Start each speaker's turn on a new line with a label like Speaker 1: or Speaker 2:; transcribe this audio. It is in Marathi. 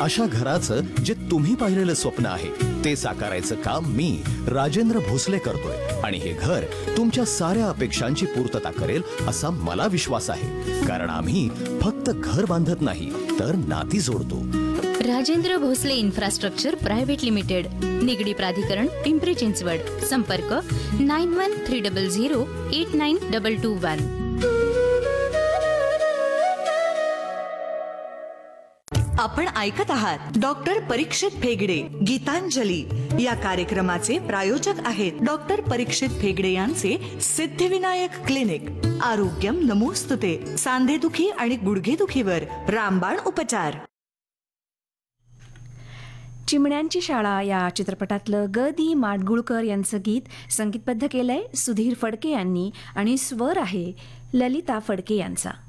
Speaker 1: अशा घराचं जे तुम्ही पाहिलेलं स्वप्न आहे ते साकारायचं काम मी राजेंद्र भोसले करतोय आणि हे घर तुमच्या साऱ्या अपेक्षांची पूर्तता करेल असा मला विश्वास आहे. कारण आम्ही फक्त घर बांधत नाही तर नाती जोडतो.
Speaker 2: Rajendra Bhosale infrastructure private limited, Nigdi प्राधिकरण, पिंपरी चिंचवड. संपर्क 9130089221.
Speaker 3: आपण ऐकत आहात डॉक्टर परीक्षित फेगडे गीतांजली या कार्यक्रमाचे प्रायोजक आहेत डॉक्टर परीक्षित फेगडे यांचे सिद्धिविनायक क्लिनिक. आरोग्यम नमोस्तुते. सांधेदुखी आणि गुडघेदुखीवर रामबाण उपचार.
Speaker 4: चिमण्यांची शाळा या चित्रपटातलं ग दी माडगुळकर यांचं गीत संगीतबद्ध केलंय सुधीर फडके यांनी आणि स्वर आहे ललिता फडके यांचा.